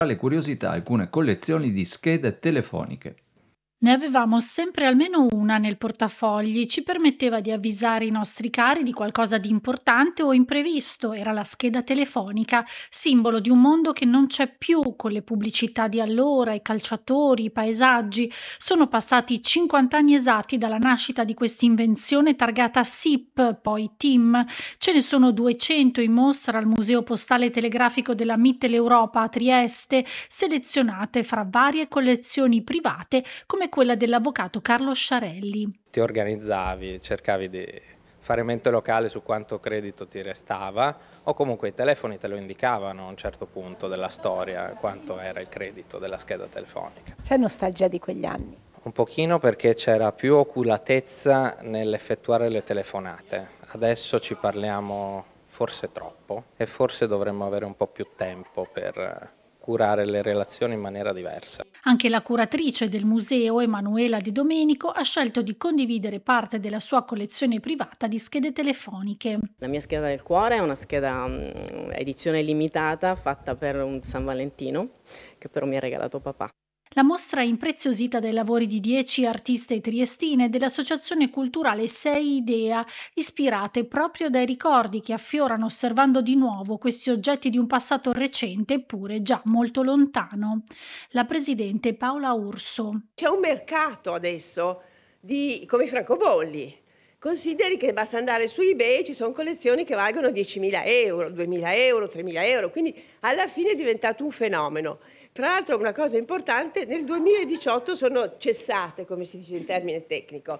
Tra le curiosità, alcune collezioni di schede telefoniche. Ne avevamo sempre almeno una nel portafogli, ci permetteva di avvisare i nostri cari di qualcosa di importante o imprevisto. Era la scheda telefonica, simbolo di un mondo che non c'è più con le pubblicità di allora, i calciatori, i paesaggi. Sono passati 50 anni esatti dalla nascita di questa invenzione targata SIP, poi TIM. Ce ne sono 200 in mostra al Museo Postale Telegrafico della Mitteleuropa a Trieste, selezionate fra varie collezioni private come quella dell'avvocato Carlo Sciarelli. Ti organizzavi, cercavi di fare mente locale su quanto credito ti restava, o comunque i telefoni te lo indicavano a un certo punto della storia quanto era il credito della scheda telefonica. C'è nostalgia di quegli anni? Un pochino, perché c'era più oculatezza nell'effettuare le telefonate. Adesso ci parliamo forse troppo e forse dovremmo avere un po' più tempo per curare le relazioni in maniera diversa. Anche la curatrice del museo, Emanuela Di Domenico, ha scelto di condividere parte della sua collezione privata di schede telefoniche. La mia scheda del cuore è una scheda edizione limitata fatta per un San Valentino, che però mi ha regalato papà. La mostra è impreziosita dai lavori di 10 artiste triestine dell'associazione culturale Sei Idea, ispirate proprio dai ricordi che affiorano osservando di nuovo questi oggetti di un passato recente eppure già molto lontano. La presidente Paola Urso. C'è un mercato adesso come i francobolli. Consideri che basta andare su eBay, ci sono collezioni che valgono 10.000 euro, 2.000 euro, 3.000 euro, quindi alla fine è diventato un fenomeno. Tra l'altro una cosa importante, nel 2018 sono cessate, come si dice in termine tecnico,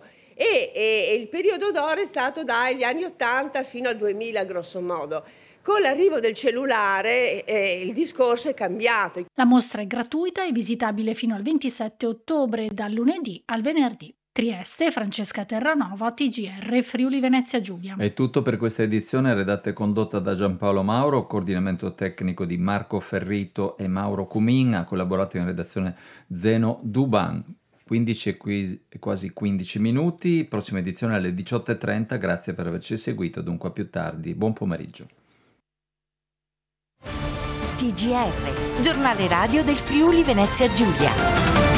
e il periodo d'oro è stato dagli anni 80 fino al 2000 grosso modo. Con l'arrivo del cellulare il discorso è cambiato. La mostra è gratuita e visitabile fino al 27 ottobre, dal lunedì al venerdì. Trieste, Francesca Terranova, TGR, Friuli Venezia Giulia. È tutto per questa edizione, redatta e condotta da Giampaolo Mauro, coordinamento tecnico di Marco Ferrito e Mauro Cumin, ha collaborato in redazione Zeno Duban. 15 e quasi 15 minuti, prossima edizione alle 18.30, grazie per averci seguito, dunque a più tardi, buon pomeriggio. TGR, giornale radio del Friuli Venezia Giulia.